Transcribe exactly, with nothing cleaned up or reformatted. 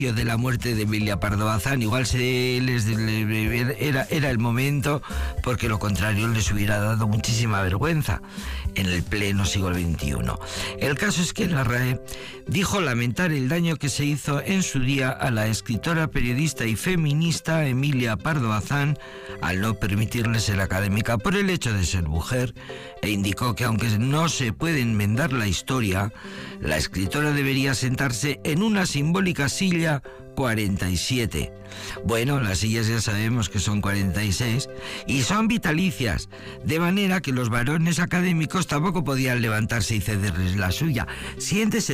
de la muerte de Emilia Pardo Bazán. Igual se les era, era el momento, porque lo contrario les hubiera dado muchísima vergüenza en el pleno siglo veintiuno. El caso es que la R A E dijo lamentar el daño que se hizo en su día a la escritora, periodista y feminista Emilia Pardo Bazán al no permitirle ser académica por el hecho de ser mujer, e indicó que aunque no se puede enmendar la historia, la escritora debería sentarse en una simbólica silla cuarenta y siete. Bueno, las sillas ya sabemos que son cuarenta y seis y son vitalicias, de manera que los varones académicos tampoco podían levantarse y cederles la suya. Siéntese